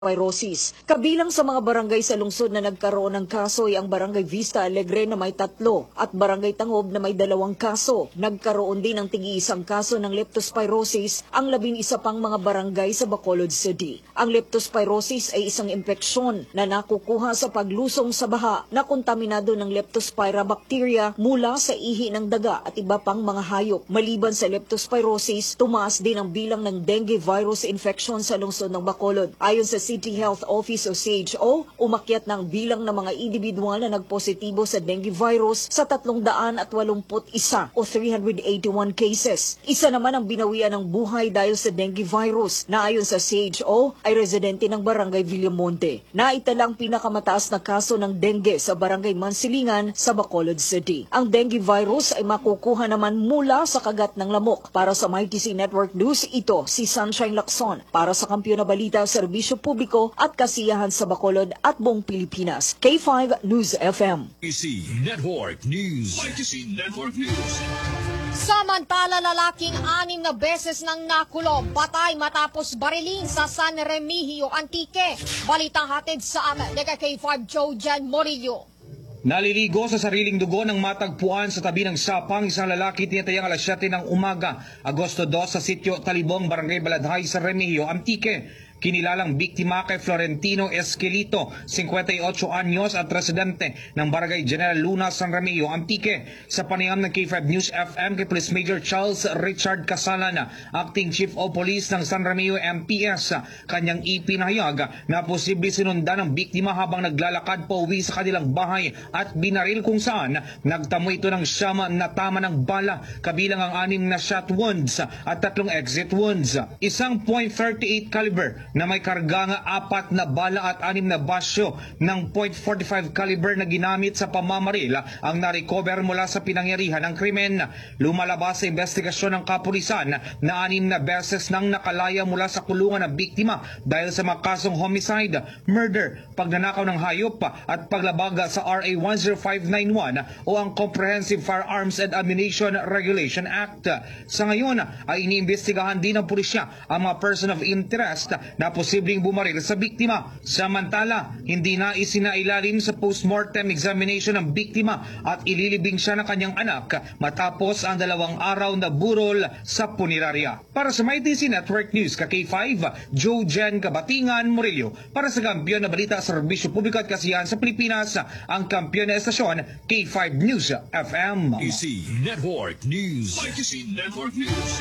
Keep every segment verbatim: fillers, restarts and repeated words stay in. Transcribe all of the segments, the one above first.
Pyrosis. Kabilang sa mga barangay sa lungsod na nagkaroon ng kaso ay ang Barangay Vista Alegre na may tatlo at Barangay Tangob na may dalawang kaso. Nagkaroon din ng tigi-isang kaso ng leptospirosis ang labing isa pang mga barangay sa Bacolod City. Ang leptospirosis ay isang impeksyon na nakukuha sa paglusong sa baha na kontaminado ng leptospira bacteria mula sa ihi ng daga at iba pang mga hayop. Maliban sa leptospirosis, tumaas din ang bilang ng dengue virus infection sa lungsod ng Bacolod. Ayon sa City Health Office o C H O, umakyat ng bilang ng mga individual na nagpositibo sa dengue virus sa tatlong daan at walumput isa o three hundred eighty-one cases. Isa naman ang binawian ng buhay dahil sa dengue virus na ayon sa C H O ay residente ng Barangay Villamonte. Naitalang pinakamataas na kaso ng dengue sa Barangay Mansilingan sa Bacolod City. Ang dengue virus ay makukuha naman mula sa kagat ng lamok. Para sa M I T C Network News, ito si Sunshine Lacson para sa Kampiyon na Balita, Serbisyo Publiko at Kasiyahan sa Bacolod at buong Pilipinas. K five News F M. M I T C Network News. M I T C Network News. Samantala, lalaking anim na beses nang nakulong, patay matapos barilin sa San Remigio, Antique. Balitang hatid sa amin, K five Jojan Morillo. Naliligo sa sariling dugo ng matagpuan sa tabi ng sapang isang lalaki tinatayang alas siyete ng umaga, Agosto dos sa sitio Talibong, Barangay Baladhay, San Remigio, Antique. Kinilalang biktima kay Florentino Esquelito, fifty-eight anyos at residente ng Barangay General Luna, San Remigio, Antique. Sa panayam ng K five News F M kay Police Major Charles Richard Casalan, Acting Chief of Police ng San Remigio M P S, kanyang ipinahayag na posible sinundan ng biktima habang naglalakad pa uwi sa kanilang bahay at binaril kung saan nagtamo ito ng siyam na tama ng bala, kabilang ang anim na shot wounds at tatlong exit wounds. Isang point thirty-eight caliber na may kargang apat na bala at anim na basyo ng point forty-five caliber na ginamit sa pamamaril ang na-recover mula sa pinangyarihan ng krimen. Lumalabas sa investigasyon ng kapulisan na anim na beses nang nakalaya mula sa kulungan ng biktima dahil sa mga kasong homicide, murder, pagnanakaw ng hayop at paglabag sa R A one oh five nine one o ang Comprehensive Firearms and Ammunition Regulation Act. Sa ngayon ay iniimbestigahan din ng pulisya ang mga person of interest na posibleng bumaril sa biktima. Samantala, hindi na isinailalim sa postmortem examination ng biktima at ililibing siya ng kanyang anak matapos ang dalawang araw na burol sa punerarya. Para sa M I T C Network News, K five, Jojen Kabatingan Morillo. Para sa Kampiyon na Balita, Serbisyo Publiko at Kasiyahan sa Pilipinas, ang kampiyon na estasyon, K five News F M. M I T C Network News. M I T C Network News.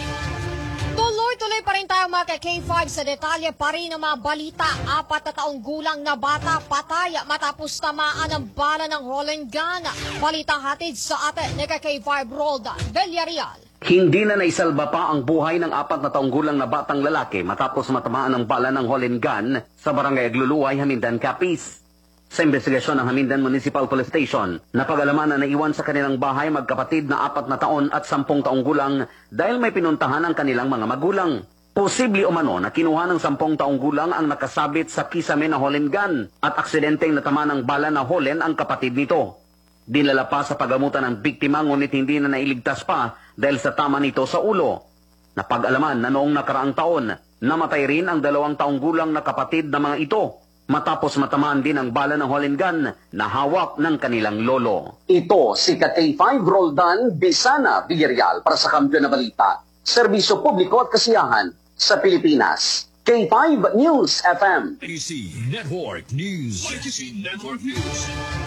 Tuloy-tuloy pa rin tayo mga K five sa detalye pa rin ng mga balita. Apat na taong gulang na bata patay matapos tamaan ng bala ng Holland gun. Balitang hatid sa atin ni K five Roldan Villarreal. Hindi na naisalba pa ang buhay ng apat na taong gulang na batang lalaki matapos matamaan ng bala ng Holland gun sa Barangay Agluluay, Hamindan, Capiz. Sa investigasyon ng Hamindan Municipal Police Station, napag-alaman na naiwan sa kanilang bahay magkapatid na apat na taon at sampung taong gulang dahil may pinuntahan ang kanilang mga magulang. Posible umano na kinuha ng sampung taong gulang ang nakasabit sa kisame na Holland gun at aksidenteng natama ng bala na Holland ang kapatid nito. Dinala pa sa pagamutan ng biktima ngunit hindi na nailigtas pa dahil sa tama nito sa ulo. Napag-alaman na noong nakaraang taon, namatay rin ang dalawang taong gulang na kapatid na mga ito matapos matamaan din ang bala ng Holland gun na hawak ng kanilang lolo. Ito si K five Roldan Bisana Villarreal para sa Kampiyon na Balita, Serbisyo Publiko at Kasiyahan sa Pilipinas. K five News F M. M I T C Network News. M I T C Network News.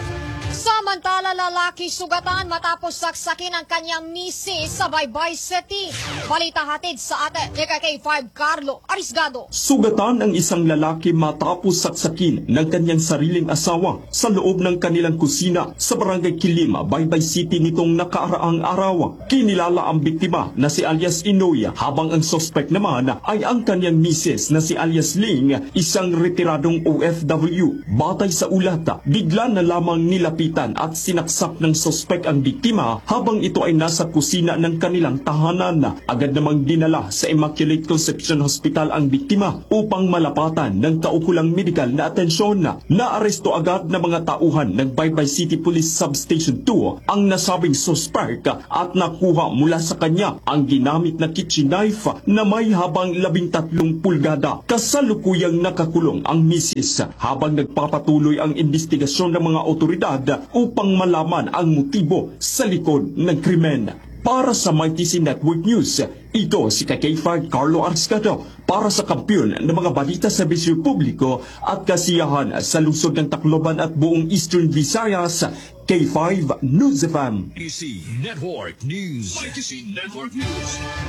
Samantala, lalaki sugatan matapos saksakin ang kanyang misis sa Baybay City. Balita hatid sa atin ni K five Carlo Arisgado. Sugatan ang isang lalaki matapos saksakin ng kanyang sariling asawa sa loob ng kanilang kusina sa Barangay Kilima, Baybay City nitong nakaraang araw. Kinilala ang biktima na si alias Inoya habang ang suspect naman ay ang kanyang misis na si alias Ling, isang retiradong O F W. Batay sa ulat, bigla na lamang nilapitan Sinaktan at sinaksak ng sospek ang biktima habang ito ay nasa kusina ng kanilang tahanan. Agad namang dinala sa Immaculate Conception Hospital ang biktima upang malapatan ng kaukulang medikal na atensyon. Naaresto agad ng mga tauhan ng Baybay City Police Substation two ang nasabing sospek at nakuha mula sa kanya ang ginamit na kitchen knife na may habang labing tatlong pulgada. Kasalukuyang nakakulong ang misis habang nagpapatuloy ang investigasyon ng mga otoridad upang malaman ang motibo sa likod ng krimen. Para sa My T C Network News, ito si K K five Carlo Arscado para sa kampiyon ng mga balita sa Serbisyo Publiko at Kasiyahan sa lungsod ng Tacloban at buong Eastern Visayas, K five News F M. Y T C Network News. Y T C Network News.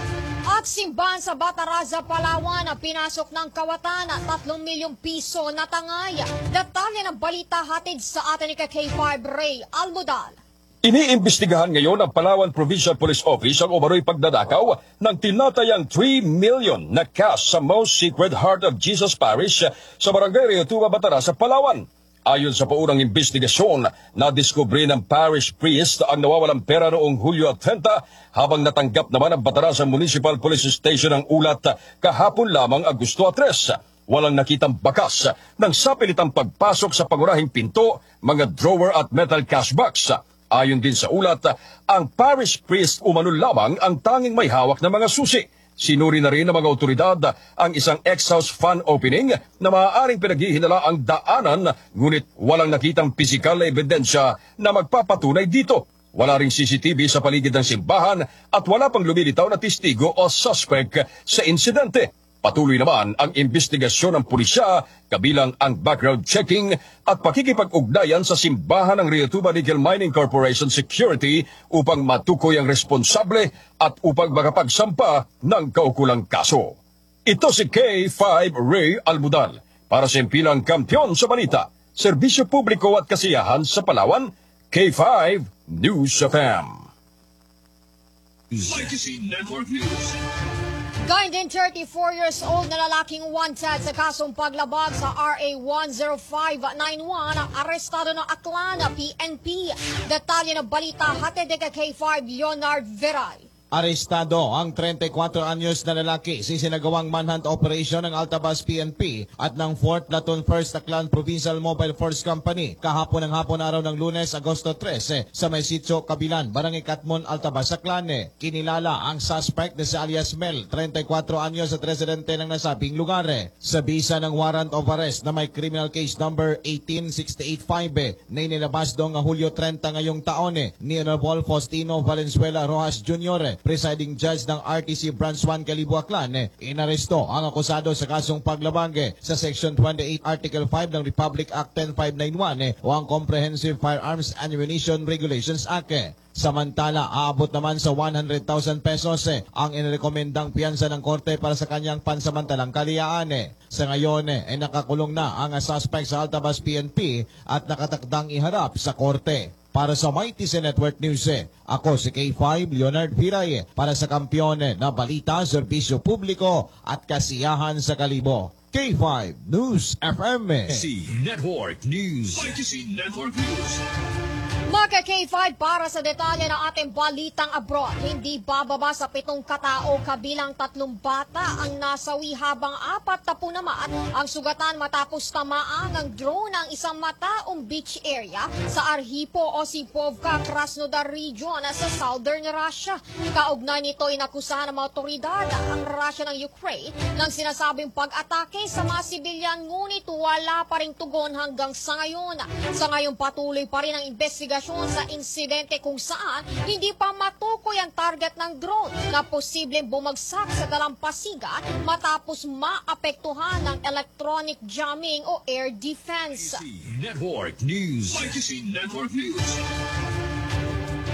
At simbahan sa Bataraza, Palawan na pinasok ng kawatan at tatlong milyong piso na tangay. Detalye ng balita hatid sa atin ni K K five Ray Almodal. Iniimbestigahan ngayon ng Palawan Provincial Police Office ang umaroy pagdadakaw ng tinatayang three million na cash sa Most Sacred Heart of Jesus Parish sa Barangay Rio Tuba, Bataraza, Palawan. Ayon sa paunang investigasyon, nadiskubre ng parish priest ang nawawalang pera noong Hulyo thirty habang natanggap naman ang Bataraza Municipal Police Station ang ulat kahapon lamang Agosto three. Walang nakitang bakas ng sapilitang pagpasok sa pangunahing pinto, mga drawer at metal cash box. Ayon din sa ulat, ang parish priest umano lamang ang tanging may hawak na mga susi. Sinuri na rin ng mga otoridad ang isang ex-house fan opening na maaaring pinaghihinala ang daanan, ngunit walang nakitang pisikal na ebidensya na magpapatunay dito. Wala ring C C T V sa paligid ng simbahan at wala pang lumilitaw na testigo o suspect sa insidente. Patuloy naman ang investigasyon ng pulisya, kabilang ang background checking at pakikipag-ugnayan sa simbahan ng Rio Tuba Nickel Mining Corporation Security upang matukoy ang responsable at upang makapagsampa ng kaukulang kaso. Ito si K five Ray Almodal para sa impilang kampiyon sa balita, Serbisyo Publiko at Kasiyahan sa Palawan, K five News F M. Y T C Network News. Gayun din thirty-four years old na lalaking wanted sa kasong paglabag sa R A one oh five nine one ang arestado ng Aklan P N P. Detalye ng balita hatid ni K five Leonard Veray. Arestado ang thirty-four anyos na lalaki sa sinagawang manhunt operation ng Altabas P N P at ng fourth Platoon first Aklan Provincial Mobile Force Company kahapon ng hapon araw ng Lunes, Agosto three sa may sitio Kabilan, Barangay Katmon, Altabas, Aklan. Kinilala ang suspect na si alias Mel, thirty-four anyos at residente ng nasabing lugar. Sa bisa ng warrant of arrest na may criminal case number eighteen sixty-eight five na inilabas doong Hulyo thirty ngayong taon ni Honorable Faustino Valenzuela Rojas Junior, presiding judge ng R T C Branch one Kalibo, Aklan. Inaresto ang akusado sa kasong paglabag sa Section twenty-eight Article five ng Republic Act ten five ninety-one o ang Comprehensive Firearms and Ammunition Regulations Act. Samantala, aabot naman sa one hundred thousand pesos ang inirekomendang piyansa ng korte para sa kanyang pansamantalang kaliyaan. Sa ngayon ay nakakulong na ang suspect sa Altabas P N P at nakatakdang iharap sa korte. Para sa My T C Network News, ako si K five Leonard Viray para sa kampiyon na balita, serbisyo publiko at kasiyahan sa Kalibo. K five News F M. Y T C Network News. Y T C Network News. Mga K five para sa detalye ng ating balitang abroad, hindi bababa sa pitong katao kabilang tatlong bata ang nasawi habang apat na po naman ang sugatan matapos tamaan ng drone ng isang mataong beach area sa Arhipo o Sipovka, Krasnodar region sa southern Russia. Kaugnay nito inakusahan ng mga otoridad ang Russia ng Ukraine ng sinasabing pag-atake sa mga sibilyan, ngunit wala pa ring tugon hanggang sa ngayon. Sa ngayon patuloy pa rin ang investigasyon sa insidente kung saan hindi pa matukoy ang target ng drone na posibleng bumagsak sa dalampasigan matapos maapektuhan ng electronic jamming o air defense. Y T C Network News. Y T C Network News. At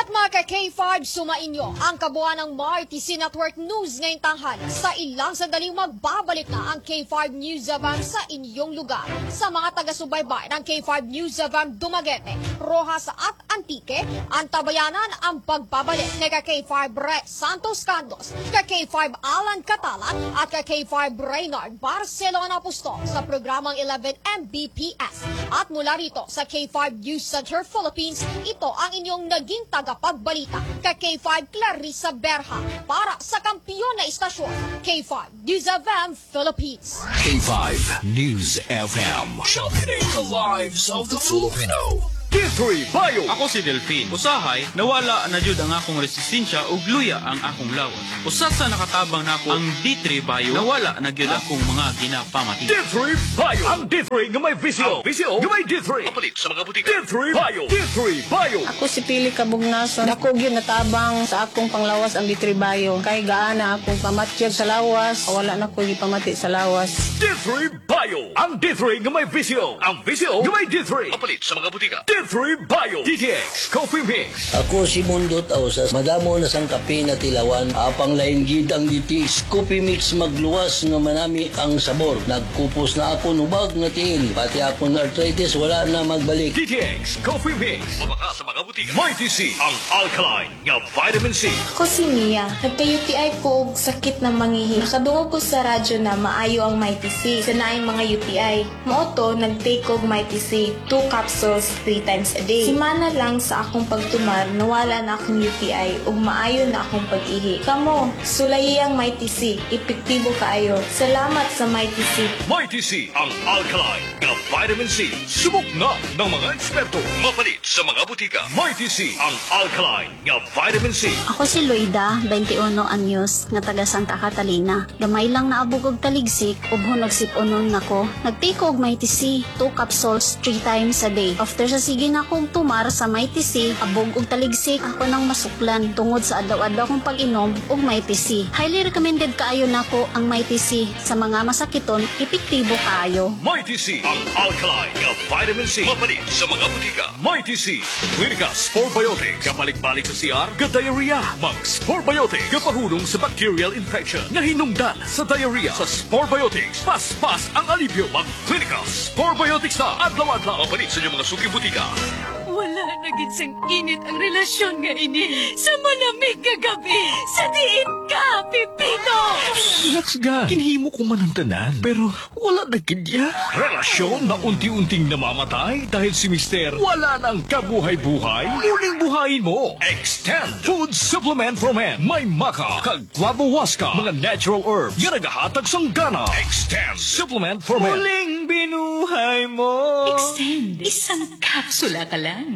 At mga ka-K five, sumainyo ang kabuuan ng M R T C Network News ngayong tanghali. Sa ilang sandaling magbabalik na ang K five News of M sa inyong lugar. Sa mga taga-subaybay ng K five News of M Dumaguete, Rojas at Antique, antabayanan ang pagbabalik ni ka-K five Rex Santos Candos, ka-K five Alan Catalan at ka-K five Reynard Barcelona Pusto sa programang eleven M B P S. At mula rito sa K five News Center Philippines, ito ang inyong naging tagapagbalita, ka-K five Clarissa Berha para sa kampiyon na istasyon, K five News of M Philippines. K five News F M. Sharpening the lives of the Filipino. D three Bio. Ako si Delphine. Usahay, nawala na jud ang akong resistensya ug luya ang akong lawas. Usa sa nakatabang nako ang D three Bio, nawala na gyud akong mga ginapamati. D three Bio. Ang D three nga may visio. Ang visio nga may D three. Kapalit sa mga butika. D three Bio. D three Bio. Ako si Pili Kabugnason. Dako gyud natabang sa akong panglawas ang D three Bio. Kay gaana akong pamatyag sa lawas, wala na ko gipamati sa lawas. D three Bio. Ang D three nga may visio. Ang visio nga may D three. Kapalit sa mga butika. D three Bio. D T X Coffee Mix. Ako si Mundot Ausas, madamo na sang kape na tilawan, apang lain gid ang D T X Coffee Mix magluwas nga manami ang sabor. Nagkupos na ako nubag nga tiil, pati akong arthritis wala na magbalik. D T X Coffee Mix. Mabaka sa mga butika. Mighty C. Ang alkaline nga vitamin C. Ako si Mia. Nagka-U T I ko og sakit na mangihi. Nakadungog ko sa radyo na maayo ang Mighty C. Sa naayong mga U T I. Mooto, nag-take og Mighty C. Two capsules, three times a day. Simana lang sa akong pagtumar, nawala na akong U T I ug maayo na akong pag-ihi. Kamo, sulayi ang Mighty C. Epektibo kaayo. Salamat sa Mighty C. Mighty C. Ang alkaline nga vitamin C. Subok na ng mga eksperto. Mapalit sa mga butika. Mighty C. Ang alkaline nga vitamin C. Ako si Loida, twenty-one anyos, nga taga Santa Catalina. Gamay lang naabog og taligsik, ubho nagsip-unon nako. Nagtake og Mighty C, two capsules, three times a day. After sa sige na akong tumar sa Mighty C, abog og taligsik, ako nang masuklan tungod sa adlaw-adlaw kong pag-inom og Mighty C. Highly recommended kaayo nako ang Mighty C sa mga masakiton, epektibo kaayo. Mighty C. Ang alkaline nga vitamin C. Mapalit sa mga butika. Mighty C. Clinicas Sporbiotic. Kapalik-balik sa C R, ka-diarrhea. Mag Sporbiotic. Kapahulong sa bacterial infection. Nga hinungdan sa diarrhea. Sa Sporbiotics, pas-pas ang alibyo. Mag Clinicas Sporbiotics na adlaw-adlaw. Mapalit sa inyong mga suki butika. Wala na gid sang init ang relasyon nga ini sa malamig nga gabi. Sa diin ka, Pipino! Relax ga. Kinhimo ko man ang tanan. Pero wala na kanya. Relasyon na unti-unting namamatay dahil si Mister wala nang kabuhay-buhay. Muling buhayin mo. Extend Food Supplement for Men. May maka, kag clavohuasca, mga natural herbs. Yan nagahatag sang gana. Extend Supplement for Men. Muling binuhay mo. Extend. Isang kapsula ka lang.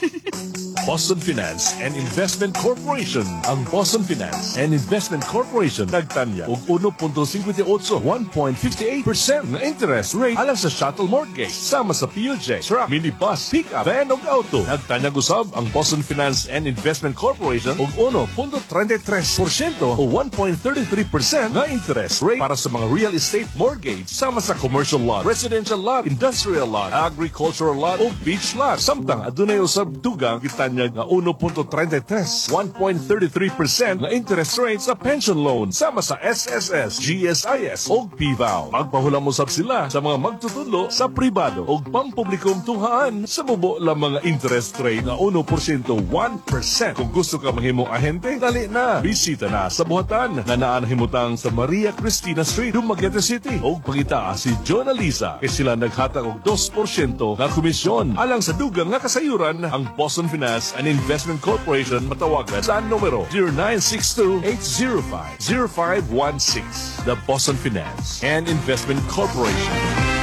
Boston Finance and Investment Corporation. Ang Boston Finance and Investment Corporation nagtanya og one point five eight, one point five eight percent na interest rate alang sa shuttle mortgage sama sa P L J, truck, minibus, pick-up, van ug auto. Nagtanya gusab ang Boston Finance and Investment Corporation og one point three three percent o one point three three percent na interest rate para sa mga real estate mortgage sama sa commercial lot, residential lot, industrial lot, agricultural lot o beach lot. Samtang adunay usab dugang kitanya nga one point three three, one point three three percent na interest rate sa pension loan sama sa S S S, G S I S o P V A O. Magpahulam usab sila sa mga magtutulo sa pribado o pampublikong tunghaan sa mubo lang mga interest rate na one percent, one percent. Kung gusto ka mahimong ahente, dali na. Bisita na sa buhatan na naan himutang sa Maria Cristina Street, Dumaguete City. O pangita si John Alisa kay sila naghatag og two percent na komisyon alang sa dugang nga kasayuran. Ang Boston Finance and Investment Corporation matawagan sa numero zero nine six two, eight zero five, zero five one six. The Boston Finance and Investment Corporation.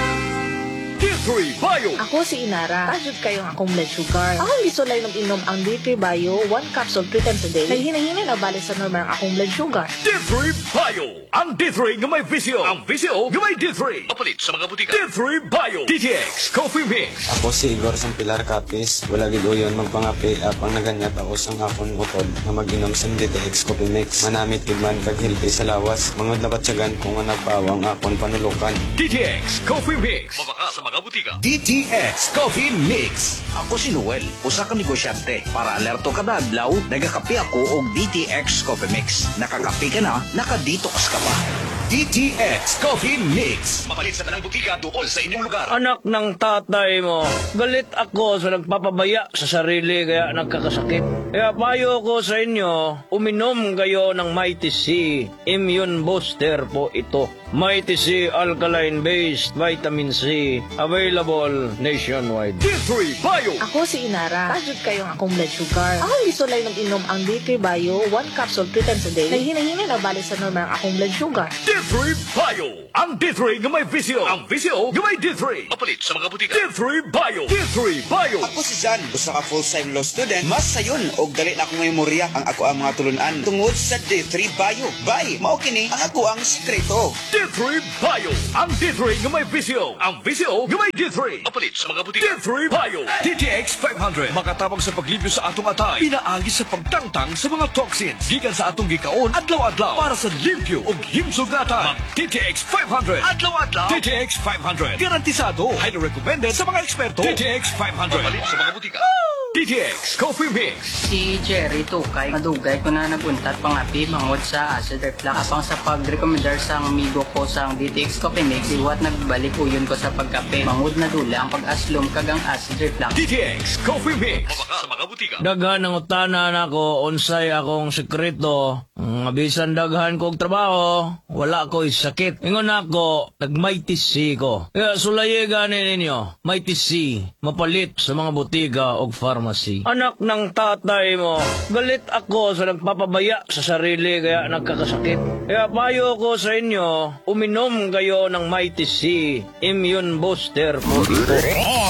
D three Bio. Ako si Inara. Tajud kayong akong blood sugar. Ako gusto lang inom ang D three Bio, one capsule three times a day. Naghinahingay na balik sa normal ang akong blood sugar. D three Bio. Ang D three nga may visio. Ang visio nga may D three. Mapalit sa mga butika. D three Bio. D T X Coffee Mix. Ako si Igor sang Pilar Capis. Wala gid uyon magpangapi apang naganyat ako sang akong utod na mag-inom sang D T X Coffee Mix. Manamit gid man kag hilpi sa lawas. Mangod na batyagan ko nga nagpawang akon panulukan. D T X Coffee Mix. Mabaka sa mga butika. butika. D T X Coffee Mix. Ako si Noel, usa ka negosyante. Para alerto kada adlaw, nagakape ako og D T X Coffee Mix. Nakakape ka na, nakadetox ka pa. D T X Coffee Mix. Mapalit sa tanang butika duol sa inyong lugar. Anak ng tatay mo, galit ako sa nagpapabaya sa sarili kaya nagkakasakit. Kaya payo ko sa inyo, uminom kayo ng Mighty C. Immune booster po ito. Mighty C alkaline-based vitamin C. Available nationwide. D three Bio. Ako si Inara. Tajud kayo ang akong blood sugar. Ako gusto lang inom ang D three Bio, one capsule three times a day. Nahihinahinay na balik sa normal ang akong blood sugar. D three Bio. Ang D three nga may V C O. Ang V C O nga may D three. Mapalit sa mga butika. D three Bio. D three Bio. Ako si Jan, usa ka full-time law student. Mas sayon og dali na akong memorya ang ako ang mga tulunan tungod sa D three Bio. Bye, mao kini ang ako ang sekreto. D three Bio. Ang D three nga may V C O. Ang V C O nga may D three. Mapalit sa mga butika. D three Bio. D T X five hundred. Makatabang sa paglibyo sa atong atay. Pinaagi sa pagtangtang sa mga toxins. Gikan sa atong gikaon adlaw-adlaw para sa limpyo ug himsugatan. Mag D T X five hundred. Adlaw-adlaw. D T X five hundred. Garantisado. Highly recommended sa mga eksperto. D T X five hundred. Mapalit sa mga butika. D T X Coffee Mix. Si Jerry Tukay, madugay ko na naguntat pangapi mangod sa acid reflux. Apang sa pag-recommendar sa amigo ko sa D T X Coffee Mix, iwat nagbalik uyon ko sa pagkape. Mangod na dula ang pag-aslom kagang acid reflux. D T X Coffee Mix. Mabaka sa mga butika. Daghan ang utanan ako, unsay akong sekreto. Ang bisan daghan kong trabaho, wala ko sakit. Ingon ako, nag-Mighty C ko. Kaya sulaye gani ninyo, Mighty C, mapalit sa mga butika o pharmacy. Anak ng tatay mo, galit ako sa nagpapabaya sa sarili kaya nagkakasakit. Kaya payo ko sa inyo, uminom kayo ng Mighty C. Immune booster po ito.